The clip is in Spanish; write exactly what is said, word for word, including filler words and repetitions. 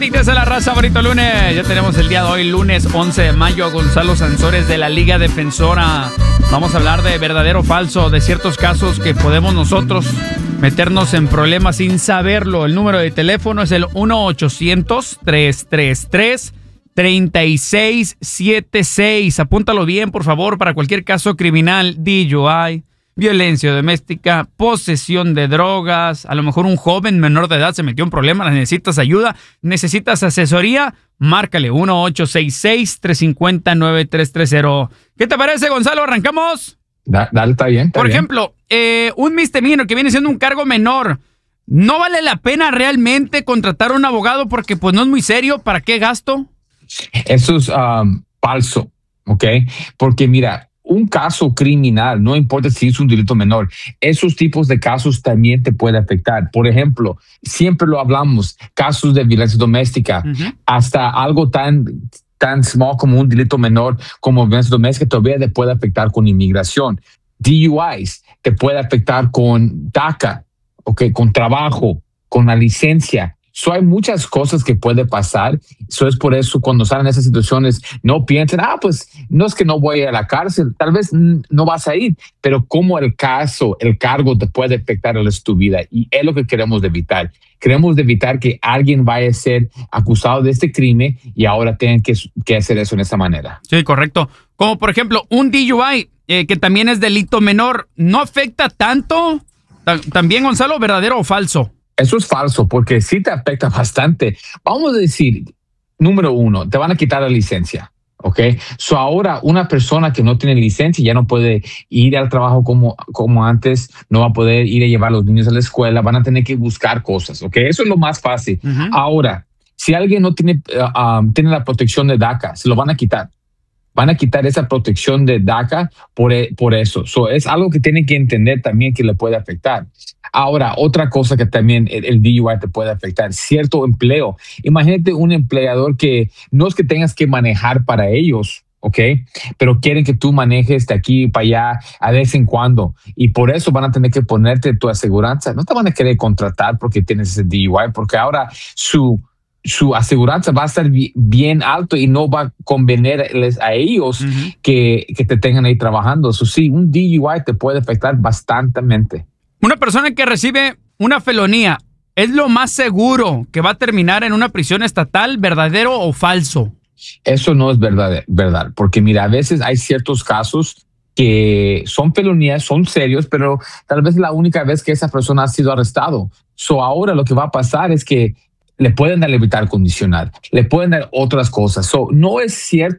Tigres de la raza, bonito lunes. Ya tenemos el día de hoy, lunes once de mayo, a Gonzalo Sansores de la Liga Defensora. Vamos a hablar de verdadero o falso, de ciertos casos que podemos nosotros meternos en problemas sin saberlo. El número de teléfono es el uno ochocientos, tres tres tres, tres seis siete seis. Apúntalo bien, por favor, para cualquier caso criminal, D U I, violencia doméstica, posesión de drogas. A lo mejor un joven menor de edad se metió en problemas, necesitas ayuda, necesitas asesoría, márcale uno ocho seis seis, tres cinco cero, nueve tres tres cero. ¿Qué te parece, Gonzalo? ¿Arrancamos? Da, dale, está bien. Está Por bien. ejemplo, eh, un misdemeanor que viene siendo un cargo menor, ¿no vale la pena realmente contratar a un abogado porque pues no es muy serio? ¿Para qué gasto? Eso es um, falso, ¿ok? Porque mira, un caso criminal, no importa si es un delito menor, esos tipos de casos también te pueden afectar. Por ejemplo, siempre lo hablamos, casos de violencia doméstica, uh-huh. hasta algo tan, tan small como un delito menor como violencia doméstica todavía te puede afectar con inmigración. D U Is te puede afectar con DACA, okay, con trabajo, con la licencia. So, hay muchas cosas que puede pasar. So, es por eso cuando salen esas situaciones no piensen, ah, pues no es que no voy a la cárcel, tal vez no vas a ir, pero como el caso, el cargo te puede afectar el resto de tu vida y es lo que queremos evitar. Queremos evitar que alguien vaya a ser acusado de este crimen y ahora tengan que, que hacer eso en esa manera. Sí, correcto. Como por ejemplo un D U I, eh, que también es delito menor, ¿no afecta tanto? También, Gonzalo, ¿verdadero o falso? Eso es falso porque sí te afecta bastante. Vamos a decir, número uno, te van a quitar la licencia, ¿ok? So ahora una persona que no tiene licencia ya no puede ir al trabajo como, como antes, no va a poder ir a llevar a los niños a la escuela, van a tener que buscar cosas, ¿ok? Eso es lo más fácil. Uh-huh. Ahora, si alguien no tiene, uh, um, tiene la protección de DACA, se lo van a quitar. Van a quitar esa protección de DACA por, por eso. So, es algo que tienen que entender también que le puede afectar. Ahora, otra cosa que también el, el D U I te puede afectar, cierto empleo. Imagínate un empleador que no es que tengas que manejar para ellos, ¿ok? Pero quieren que tú manejes de aquí para allá a vez en cuando. Y por eso van a tener que ponerte tu aseguranza. No te van a querer contratar porque tienes ese D U I, porque ahora su... su aseguranza va a estar bien alto y no va a convenirles a ellos uh-huh. que, que te tengan ahí trabajando. Eso sí, un D U I te puede afectar bastantemente. Una persona que recibe una felonía, ¿es lo más seguro que va a terminar en una prisión estatal, verdadero o falso? Eso no es verdad, verdad, porque mira, a veces hay ciertos casos que son felonías, son serios, pero tal vez es la única vez que esa persona ha sido arrestado. So ahora lo que va a pasar es que le pueden dar libertad condicional, le pueden dar otras cosas. So, no es cierto